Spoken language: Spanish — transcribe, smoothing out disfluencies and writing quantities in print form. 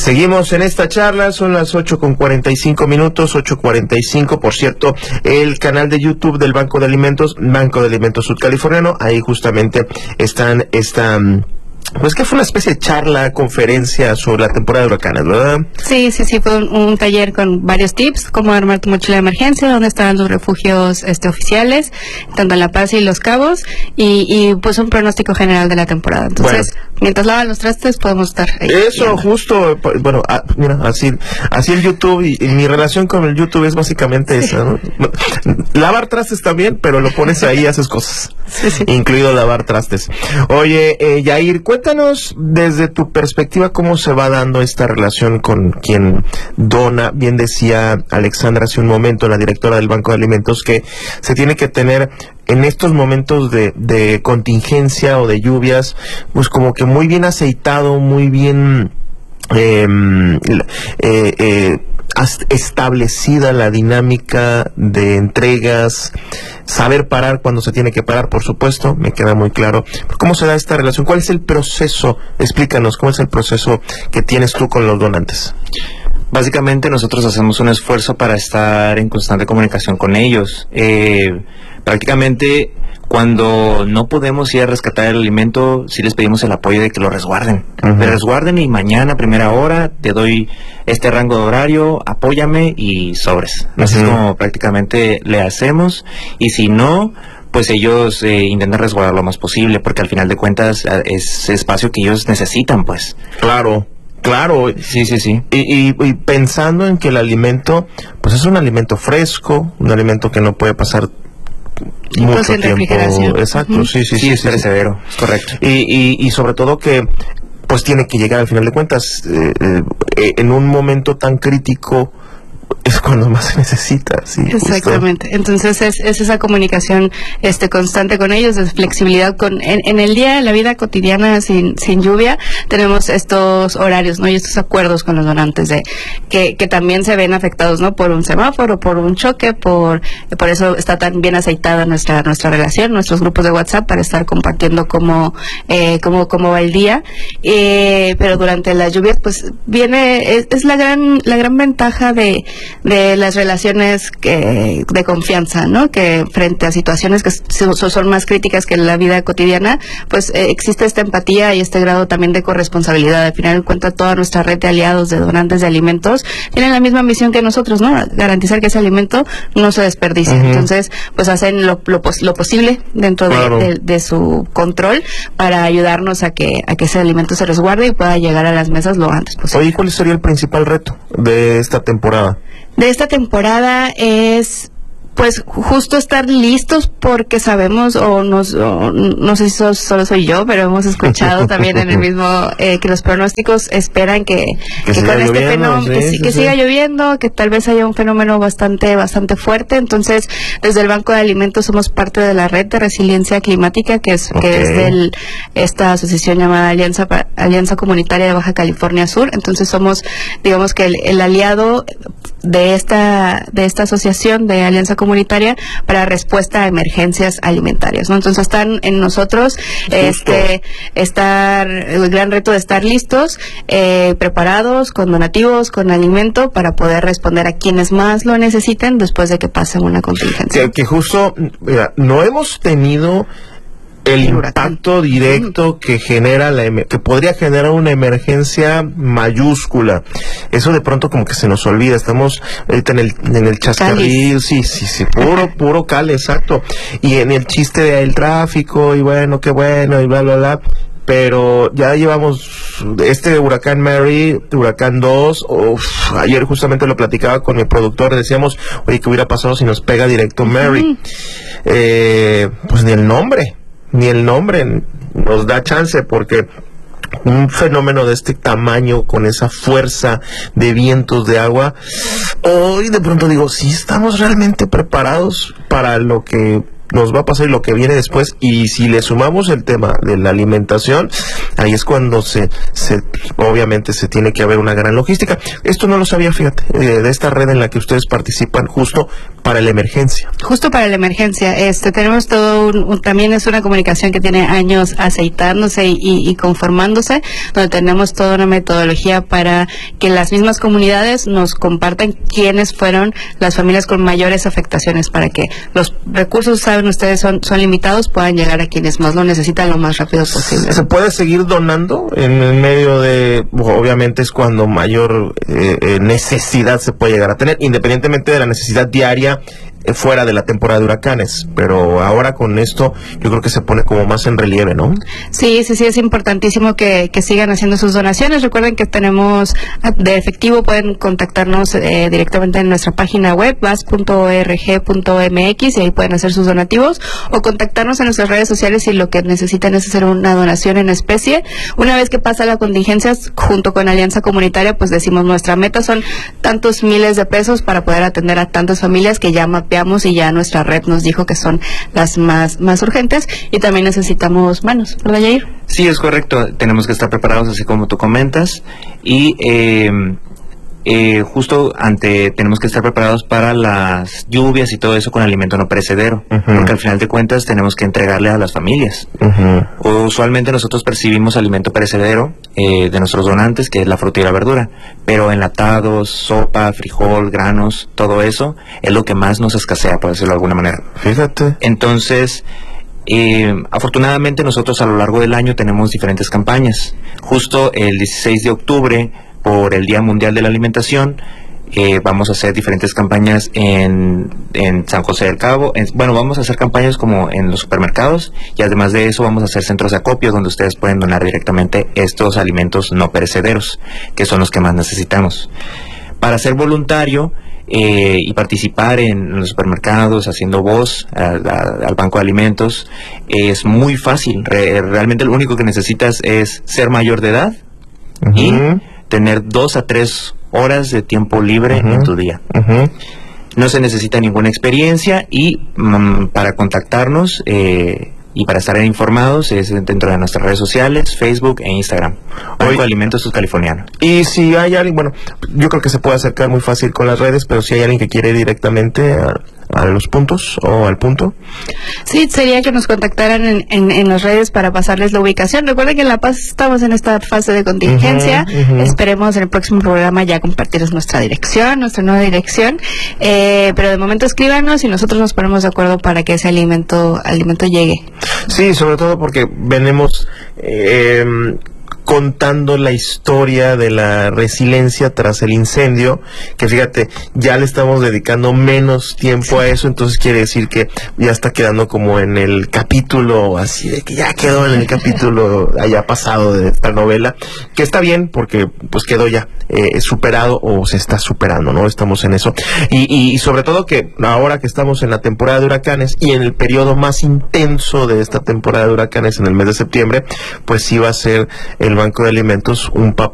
Seguimos en esta charla, son las 8:45 minutos, 8:45, por cierto, el canal de YouTube del Banco de Alimentos Sudcaliforniano, ahí justamente están pues que fue una especie de charla, conferencia sobre la temporada de huracanes, ¿verdad? Sí, fue un taller con varios tips, cómo armar tu mochila de emergencia, dónde estaban los refugios oficiales, tanto en La Paz y Los Cabos, y pues un pronóstico general de la temporada. Entonces, mientras lavan los trastes podemos estar ahí. Eso, justo, bueno, mira, así el YouTube, y mi relación con el YouTube es básicamente esa, ¿no? Lavar trastes también, pero lo pones ahí y haces cosas, incluido lavar trastes. Oye, Yair, cuéntanos desde tu perspectiva cómo se va dando esta relación con quien dona. Bien decía Alexandra hace un momento, la directora del Banco de Alimentos, que se tiene que tener en estos momentos de contingencia o de lluvias, pues como que muy bien aceitado, muy bien establecida la dinámica de entregas, saber parar cuando se tiene que parar, por supuesto, me queda muy claro. ¿Cómo se da esta relación? ¿Cuál es el proceso? Explícanos, ¿cómo es el proceso que tienes tú con los donantes? Básicamente nosotros hacemos un esfuerzo para estar en constante comunicación con ellos. Prácticamente cuando no podemos ir a rescatar el alimento, sí les pedimos el apoyo de que lo resguarden. Me resguarden y mañana a primera hora te doy este rango de horario, apóyame y sobres. Así es como prácticamente le hacemos, y si no, pues ellos intentan resguardar lo más posible, porque al final de cuentas es espacio que ellos necesitan, pues. Claro. Sí. Y pensando en que el alimento, pues es un alimento fresco, un alimento que no puede pasar mucho tiempo. Exacto, sí, es perecedero, es correcto. Y sobre todo que pues tiene que llegar al final de cuentas en un momento tan crítico. Es cuando más se necesita, sí. Exactamente. Justo. Entonces es esa comunicación constante con ellos, es flexibilidad en el día, en la vida cotidiana sin lluvia, tenemos estos horarios, ¿no? Y estos acuerdos con los donantes de que también se ven afectados, ¿no? Por un semáforo, por un choque, por eso está tan bien aceitada nuestra relación, nuestros grupos de WhatsApp, para estar compartiendo cómo va el día. Pero durante las lluvias, pues es la gran ventaja de las relaciones de confianza, ¿no? Que frente a situaciones que son más críticas que en la vida cotidiana, pues existe esta empatía y este grado también de corresponsabilidad. Al final de cuentas, toda nuestra red de aliados, de donantes de alimentos, tienen la misma misión que nosotros, ¿no? Garantizar que ese alimento no se desperdicie. Entonces, pues hacen lo posible dentro de su control para ayudarnos a que ese alimento se resguarde y pueda llegar a las mesas lo antes posible. Oye, ¿cuál sería el principal reto de esta temporada? De esta temporada es, pues, justo estar listos, porque sabemos, no sé si solo soy yo, pero hemos escuchado también en el mismo que los pronósticos esperan que con este fenómeno, que siga lloviendo, que tal vez haya un fenómeno bastante fuerte. Entonces, desde el Banco de Alimentos somos parte de la red de resiliencia climática, que es de esta asociación llamada Alianza Comunitaria de Baja California Sur. Entonces somos, digamos que el aliado de esta asociación de Alianza Comunitaria para respuesta a emergencias alimentarias, ¿no? Entonces están en nosotros el gran reto de estar listos, preparados, con donativos, con alimento, para poder responder a quienes más lo necesiten después de que pase una contingencia. Que justo, mira, no hemos tenido el impacto directo que genera que podría generar una emergencia mayúscula. Eso de pronto como que se nos olvida. Estamos ahorita en el chascarrillo, sí, puro cal, exacto. Y en el chiste del tráfico, y bueno, qué bueno, y bla, bla, bla. Pero ya llevamos huracán Mary, huracán 2, ayer justamente lo platicaba con mi productor, decíamos, oye, ¿qué hubiera pasado si nos pega directo Mary? Pues ni el nombre nos da chance, porque un fenómeno de este tamaño, con esa fuerza de vientos de agua, hoy de pronto digo, ¿sí estamos realmente preparados para lo que nos va a pasar y lo que viene después. Y si le sumamos el tema de la alimentación, ahí es cuando obviamente se tiene que haber una gran logística. Esto no lo sabía, fíjate, de esta red en la que ustedes participan justo para la emergencia. Justo para la emergencia. Tenemos todo también es una comunicación que tiene años aceitándose y conformándose, donde tenemos toda una metodología para que las mismas comunidades nos compartan quiénes fueron las familias con mayores afectaciones, para que los recursos, saben ustedes, son limitados, puedan llegar a quienes más lo necesitan lo más rápido posible. ¿Se puede seguir donando en el medio de, obviamente es cuando mayor necesidad se puede llegar a tener, independientemente de la necesidad diaria fuera de la temporada de huracanes, pero ahora con esto yo creo que se pone como más en relieve, ¿no? Sí, es importantísimo que sigan haciendo sus donaciones. Recuerden que tenemos de efectivo, pueden contactarnos directamente en nuestra página web vas.org.mx y ahí pueden hacer sus donativos, o contactarnos en nuestras redes sociales si lo que necesitan es hacer una donación en especie. Una vez que pasa la contingencia, junto con Alianza Comunitaria, pues decimos nuestra meta son tantos miles de pesos para poder atender a tantas familias que ya mapeamos y ya nuestra red nos dijo que son las más urgentes, y también necesitamos manos, ¿verdad, Yair? Sí, es correcto, tenemos que estar preparados así como tú comentas, y tenemos que estar preparados para las lluvias y todo eso con alimento no perecedero, porque al final de cuentas tenemos que entregarle a las familias. Usualmente nosotros percibimos alimento perecedero de nuestros donantes, que es la fruta y la verdura, pero enlatados, sopa, frijol, granos, todo eso es lo que más nos escasea, por decirlo de alguna manera. Fíjate. Entonces, afortunadamente nosotros a lo largo del año tenemos diferentes campañas. Justo el 16 de octubre, por el Día Mundial de la Alimentación, vamos a hacer diferentes campañas en San José del Cabo. Vamos a hacer campañas como en los supermercados, y además de eso vamos a hacer centros de acopio donde ustedes pueden donar directamente estos alimentos no perecederos, que son los que más necesitamos. Para ser voluntario y participar en los supermercados haciendo voz al banco de alimentos es muy fácil. Realmente lo único que necesitas es ser mayor de edad y tener 2 a 3 horas de tiempo libre en tu día. No se necesita ninguna experiencia, y para contactarnos y para estar informados es dentro de nuestras redes sociales, Facebook e Instagram. Banco de Alimentos Subcaliforniano. Y si hay alguien, yo creo que se puede acercar muy fácil con las redes, pero si hay alguien que quiere ir directamente a los puntos o al punto. Sí, sería que nos contactaran en las redes para pasarles la ubicación. Recuerden que en La Paz estamos en esta fase de contingencia. Esperemos en el próximo programa ya compartirles nuestra nueva dirección. Pero de momento escríbanos y nosotros nos ponemos de acuerdo para que ese alimento llegue. Sí, sobre todo porque venimos contando la historia de la resiliencia tras el incendio, que fíjate, ya le estamos dedicando menos tiempo a eso, entonces quiere decir que ya está quedando como en el capítulo, así de que ya quedó en el capítulo haya pasado de esta novela, que está bien porque pues quedó ya superado, o se está superando, ¿no? Estamos en eso, y sobre todo que ahora que estamos en la temporada de huracanes y en el periodo más intenso de esta temporada de huracanes en el mes de septiembre, pues sí va a ser el Banco de Alimentos un papel